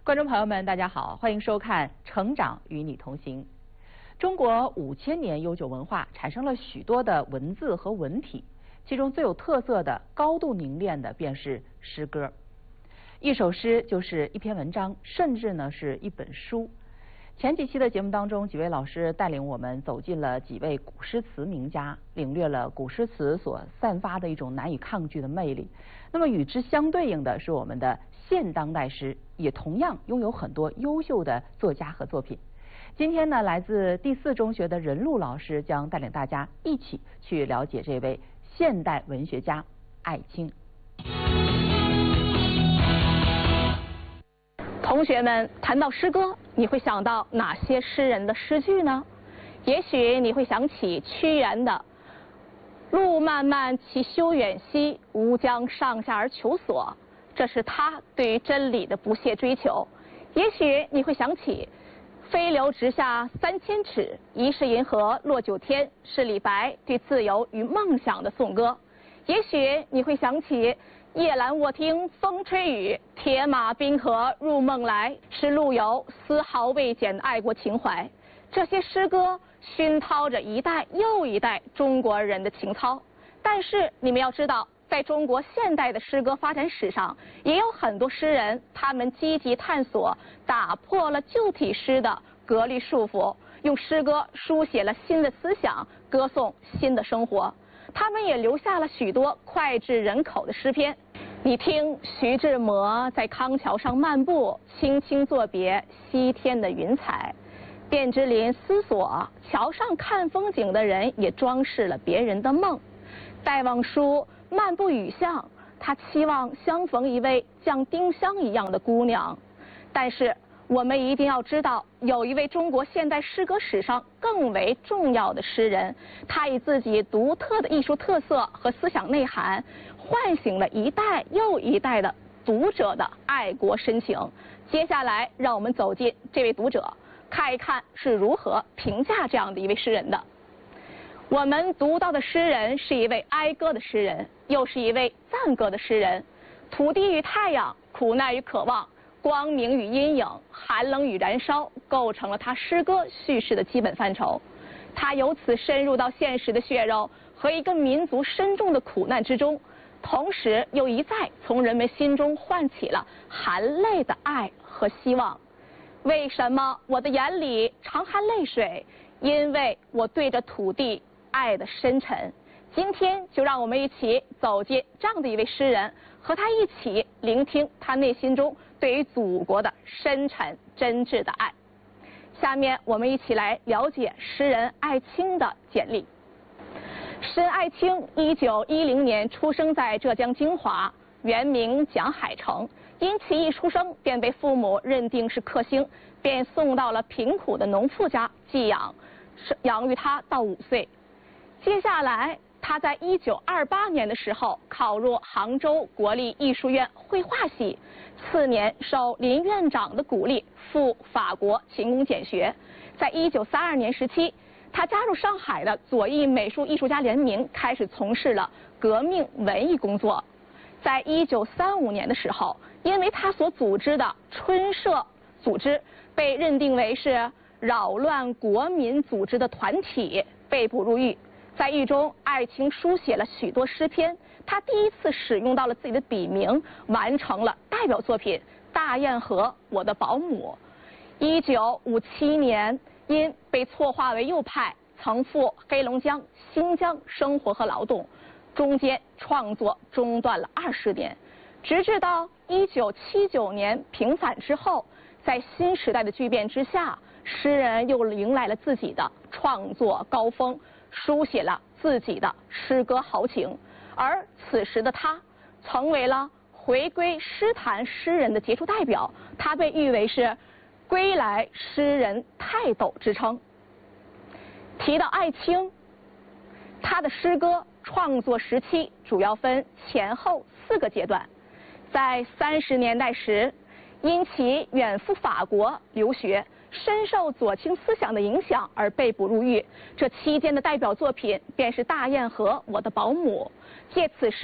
观众朋友们，大家好，欢迎收看《成长与你同行》。中国5000年悠久文化产生了许多的文字和文体，其中最有特色的、高度凝练的便是诗歌。一首诗就是一篇文章，甚至呢是一本书。前几期的节目当中，几位老师带领我们走进了几位古诗词名家，领略了古诗词所散发的一种难以抗拒的魅力。那么与之相对应的是我们的现当代诗，也同样拥有很多优秀的作家和作品。今天呢，来自第4中学的任璐老师将带领大家一起去了解这位现代文学家艾青。 同学们，谈到诗歌，你会想到哪些诗人的诗句呢？也许你会想起屈原的“路漫漫其修远兮，吾将上下而求索”，这是他对于真理的不懈追求。也许你会想起“飞流直下3000尺，疑是银河落九天”，是李白对自由与梦想的颂歌。也许你会想起夜阑卧听风吹雨，铁马冰河入梦来，是陆游丝毫未减的爱国情怀。这些诗歌熏陶着一代又一代中国人的情操。但是你们要知道，在中国现代的诗歌发展史上，也有很多诗人，他们积极探索，打破了旧体诗的格律束缚，用诗歌书写了新的思想，歌颂新的生活。他们也留下了许多脍炙人口的诗篇。你听徐志摩在康桥上漫步，轻轻作别西天的云彩。卞之琳思索，桥上看风景的人也装饰了别人的梦。戴望舒漫步雨巷，他期望相逢一位像丁香一样的姑娘。但是我们一定要知道，有一位中国现代诗歌史上更为重要的诗人，他以自己独特的艺术特色和思想内涵，唤醒了一代又一代的读者的爱国深情。接下来，让我们走进这位读者，看一看是如何评价这样的一位诗人的。我们读到的诗人是一位哀歌的诗人，又是一位赞歌的诗人。土地与太阳，苦难与渴望，光明与阴影，寒冷与燃烧，构成了他诗歌叙事的基本范畴。他由此深入到现实的血肉和一个民族深重的苦难之中，同时又一再从人们心中唤起了含泪的爱和希望。为什么我的眼里常含泪水？因为我对着土地爱的深沉。今天就让我们一起走进这样的一位诗人，和他一起聆听他内心中对于祖国的深沉真挚的爱。下面我们一起来了解诗人艾青的简历。诗人艾青1910年出生在浙江金华，原名蒋海成。因其一出生便被父母认定是克星，便送到了贫苦的农妇家寄养，养育他到5岁。接下来他在1928年的时候考入杭州国立艺术院绘画系，次年受林院长的鼓励赴法国勤工俭学。在1932年时期，他加入上海的左翼美术艺术家联名，开始从事了革命文艺工作。在1935年的时候，因为他所组织的春社组织被认定为是扰乱国民组织的团体，被捕入狱。在狱中，艾青书写了许多诗篇，他第一次使用到了自己的笔名，完成了代表作品《大堰河我的保姆》。1957年，因被错划为右派，曾赴黑龙江、新疆生活和劳动，中间创作中断了20年，直至到1979年平反之后，在新时代的巨变之下，诗人又迎来了自己的创作高峰，书写了自己的诗歌豪情。而此时的他成为了回归诗坛诗人的杰出代表，他被誉为是归来诗人泰斗之称。提到艾青，他的诗歌创作时期主要分前后4个阶段。在30年代时，因其远赴法国留学，深受左倾思想的影响而被捕入狱。这期间的代表作品便是《大堰河我的保姆》。借此诗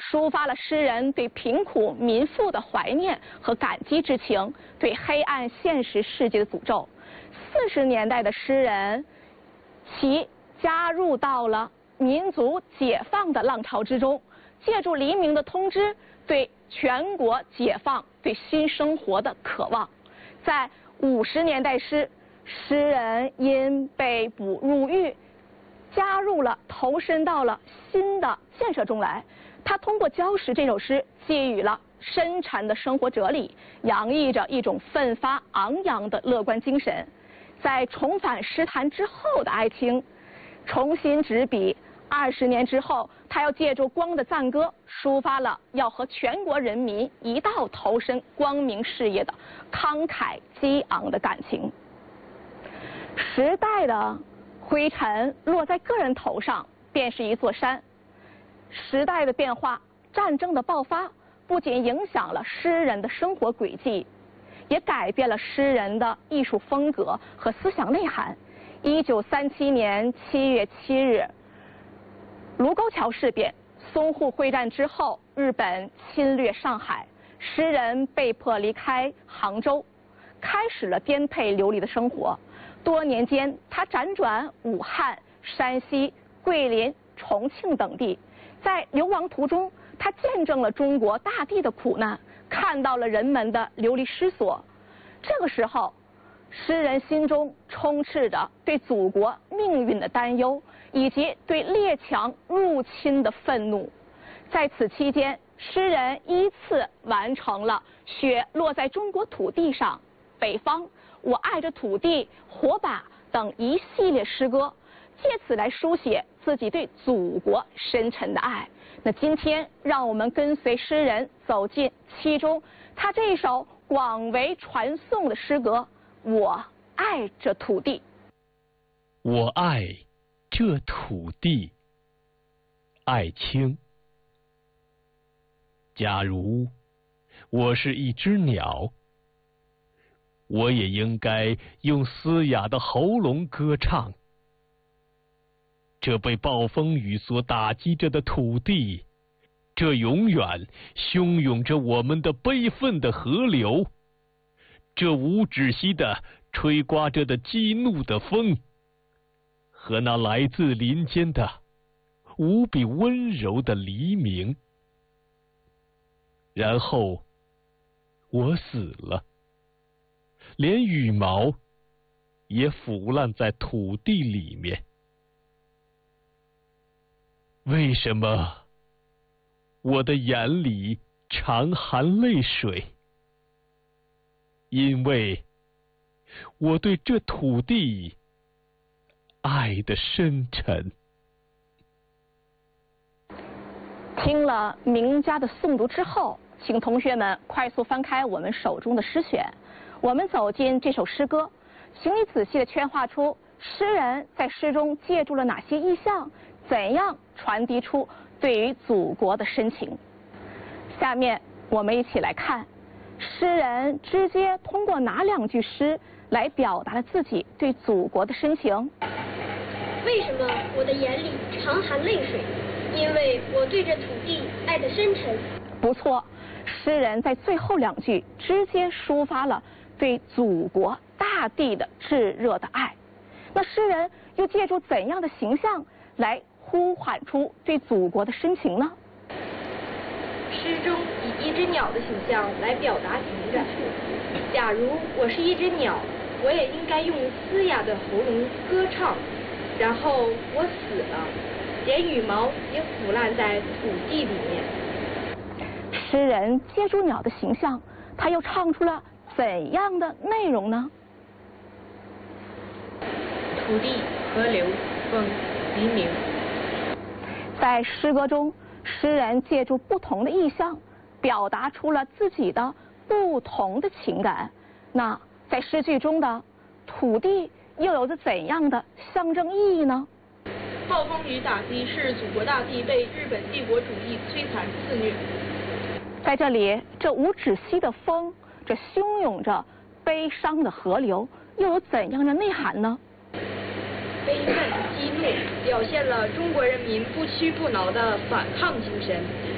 抒发了诗人对贫苦民富的怀念和感激之情，对黑暗现实世界的诅咒。40年代的诗人，其加入到了民族解放的浪潮之中，借助黎明的通知，对全国解放、对新生活的渴望。在50年代诗人因被捕入狱，投身到了新的建设中来。他通过《礁石》这首诗，寄予了深沉的生活哲理，洋溢着一种奋发昂扬的乐观精神。在重返诗坛之后的爱情，重新执笔。20年之后，他要借助《光的赞歌》，抒发了要和全国人民一道投身光明事业的慷慨激昂的感情。时代的灰尘落在个人头上，便是一座山。时代的变化，战争的爆发，不仅影响了诗人的生活轨迹，也改变了诗人的艺术风格和思想内涵。1937年7月7日，卢沟桥事变，淞沪会战之后，日本侵略上海，诗人被迫离开杭州，开始了颠沛流离的生活。多年间，他辗转武汉、山西、桂林、重庆等地。在流亡途中，他见证了中国大地的苦难，看到了人们的流离失所。这个时候，诗人心中充斥着对祖国命运的担忧，以及对列强入侵的愤怒。在此期间，诗人依次完成了《雪落在中国土地上》《北方》《我爱着土地》《火把》等一系列诗歌，借此来书写自己对祖国深沉的爱。那今天让我们跟随诗人走进其中他这一首广为传颂的诗歌《我爱这土地》。 我爱这土地，艾青。假如我是一只鸟，我也应该用嘶哑的喉咙歌唱。这被暴风雨所打击着的土地，这永远汹涌着我们的悲愤的河流，这无止息的吹刮着的激怒的风，和那来自林间的无比温柔的黎明。然后我死了，连羽毛也腐烂在土地里面。为什么我的眼里常含泪水？因为我对这土地爱的深沉。 听了名家的诵读之后，请同学们快速翻开我们手中的诗选，我们走进这首诗歌，请你仔细地圈画出诗人在诗中借助了哪些意象，怎样传递出对于祖国的深情。下面我们一起来看诗人直接通过哪2句诗来表达了自己对祖国的深情。 为什么我的眼里常含泪水？因为我对这土地爱的深沉。 不错，诗人在最后2句直接抒发了对祖国大地的炙热的爱。那诗人又借助怎样的形象来呼喊出对祖国的深情呢？ 诗中以一只鸟的形象来表达情感。假如我是一只鸟，我也应该用嘶哑的喉咙歌唱。然后我死了，连羽毛也腐烂在土地里面。 诗人借助鸟的形象，他又唱出了怎样的内容呢？ 土地、河流、风、黎明。 在诗歌中，诗人借助不同的意象，表达出了自己的不同的情感。那在诗句中的土地又有着怎样的象征意义呢？ 暴风雨打击是祖国大地被日本帝国主义摧残肆虐。 在这里，这无止息的风，这汹涌着悲伤的河流，又有怎样的内涵呢？ 悲愤激怒表现了中国人民不屈不挠的反抗精神，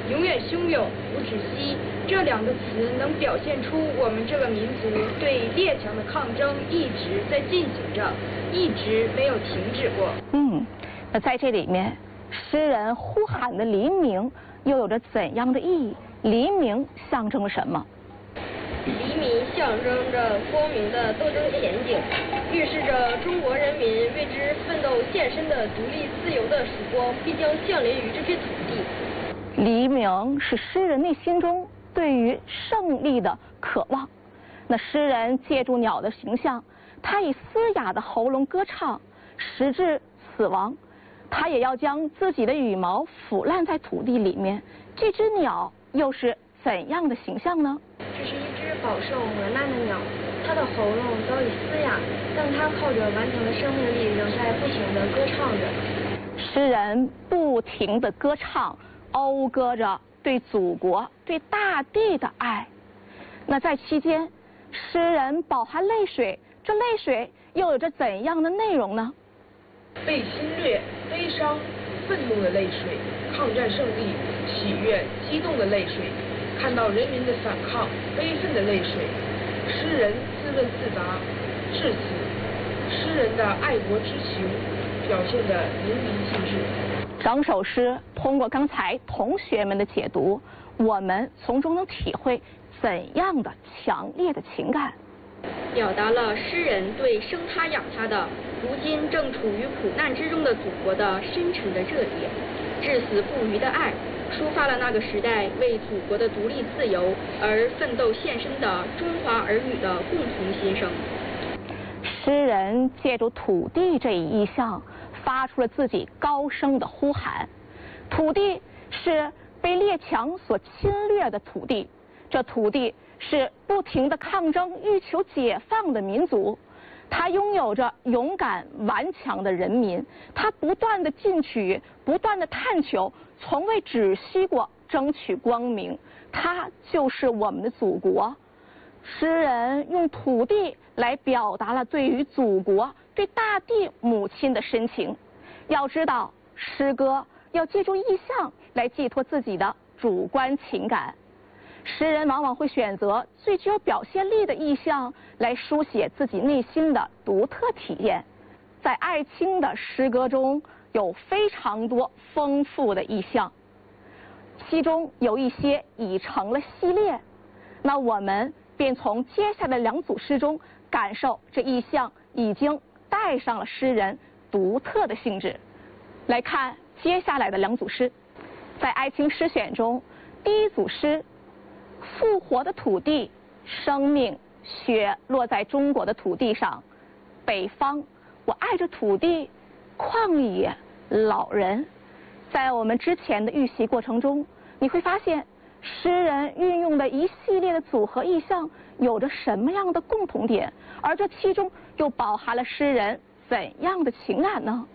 永远汹涌不止息，这两个词能表现出我们这个民族对列强的抗争一直在进行着，一直没有停止过。 那在这里面，诗人呼喊的黎明又有着怎样的意义？黎明象征了什么？ 黎明象征着光明的斗争前景，预示着中国人民为之奋斗献身的独立自由的曙光必将降临于这片土地。 黎明是诗人内心中对于胜利的渴望。那诗人借助鸟的形象，他以嘶哑的喉咙歌唱，直至死亡。他也要将自己的羽毛腐烂在土地里面。这只鸟又是怎样的形象呢？ 这是一只饱受磨难的鸟，它的喉咙早已嘶哑，但它靠着顽强的生命力，仍在不停地歌唱着。 诗人不停地歌唱，讴歌着对祖国、对大地的爱。那在期间，诗人饱含泪水，这泪水又有着怎样的内容呢？ 被侵略、悲伤、愤怒的泪水，抗战胜利、喜悦、激动的泪水，看到人民的反抗、悲愤的泪水。诗人自问自答，至此，诗人的爱国之情表现得淋漓尽致。 整首诗通过刚才同学们的解读，我们从中能体会怎样的强烈的情感？ 表达了诗人对生他养他的，如今正处于苦难之中的祖国的深沉的热烈，至死不渝的爱，抒发了那个时代为祖国的独立自由而奋斗献身的中华儿女的共同心声。 诗人借助土地这一意象，发出了自己高声的呼喊。土地是被列强所侵略的土地，这土地是不停的抗争欲求解放的民族，它拥有着勇敢顽强的人民，它不断的进取，不断的探求，从未止息过争取光明，它就是我们的祖国。诗人用土地来表达了对于祖国、对大地母亲的深情。要知道，诗歌要借助意象来寄托自己的主观情感。诗人往往会选择最具有表现力的意象来书写自己内心的独特体验。在艾青的诗歌中有非常多丰富的意象，其中有一些已成了系列。那我们便从接下来两组诗中感受这意象已经带上了诗人独特的性质。来看接下来的两组诗。在艾青诗选中，第一组诗复活的土地，生命，雪落在中国的土地上。北方，我爱着土地，旷野，老人。在我们之前的预习过程中，你会发现诗人运用的一系列的组合意象有着什么样的共同点，而这其中又饱含了诗人怎样的情感呢？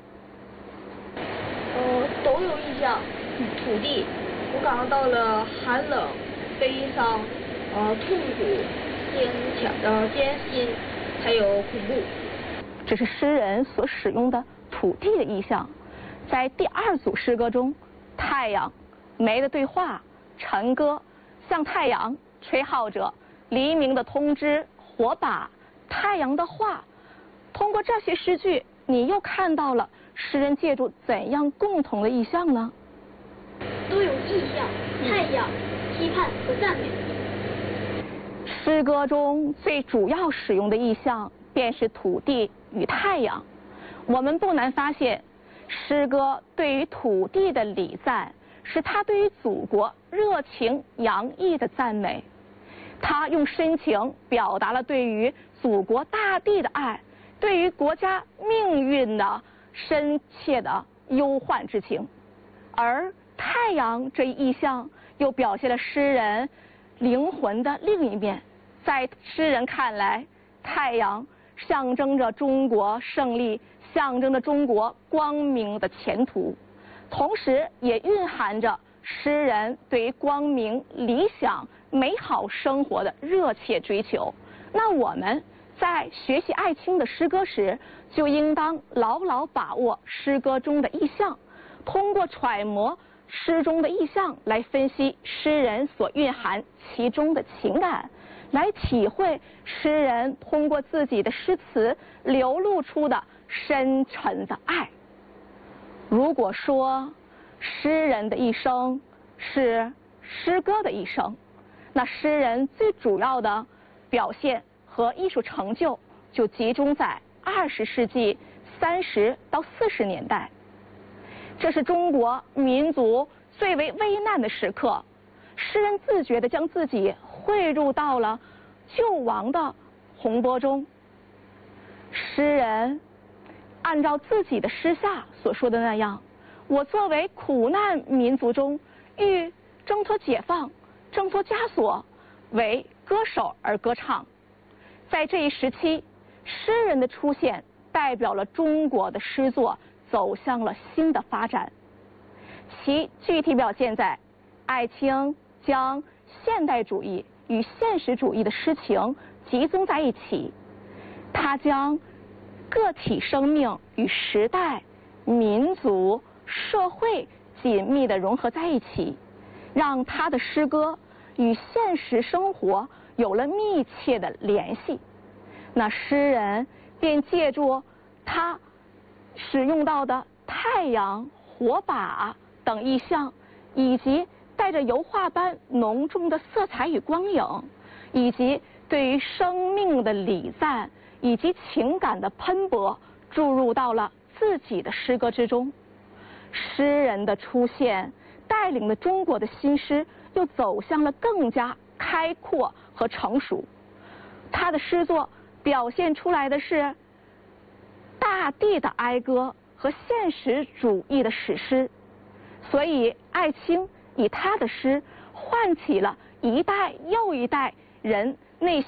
都有意象。土地，我感受到了寒冷、悲伤、痛苦、艰辛，还有恐怖。 这是诗人所使用的土地的意象。在第二组诗歌中，太阳、梅的对话、晨歌、向太阳吹号者、黎明的通知、火把、太阳的话，通过这些诗句，你又看到了诗人借助怎样共同的意象呢？ 都有意象，太阳、批判和赞美。 诗歌中最主要使用的意象便是土地与太阳。我们不难发现，诗歌对于土地的礼赞，是他对于祖国热情洋溢的赞美。他用深情表达了对于祖国大地的爱，对于国家命运的深切的忧患之情。而太阳这一意象又表现了诗人灵魂的另一面。在诗人看来，太阳象征着中国胜利，象征着中国光明的前途，同时也蕴含着诗人对于光明、理想、美好生活的热切追求。那我们在学习艾青的诗歌时，就应当牢牢把握诗歌中的意象，通过揣摩诗中的意象来分析诗人所蕴含其中的情感，来体会诗人通过自己的诗词流露出的深沉的爱。如果说诗人的一生是诗歌的一生，那诗人最主要的表现和艺术成就集中在20世纪30到40年代。这是中国民族最为危难的时刻，诗人自觉地将自己汇入到了救亡的洪波中。诗人按照自己的诗下所说的那样，我作为苦难民族中欲挣脱解放、挣脱枷锁，为歌手而歌唱。在这一时期，诗人的出现代表了中国的诗作走向了新的发展。其具体表现在艾青将现代主义与现实主义的诗情集中在一起，他将个体生命与时代、民族、社会紧密地融合在一起，让他的诗歌与现实生活有了密切的联系。那诗人便借助他使用到的太阳、火把等意象，以及带着油画般浓重的色彩与光影，以及对于生命的礼赞以及情感的喷薄，注入到了自己的诗歌之中。诗人的出现带领了中国的新诗又走向了更加开阔和成熟。他的诗作表现出来的是大地的哀歌和现实主义的史诗，所以艾青以他的诗唤起了一代又一代人内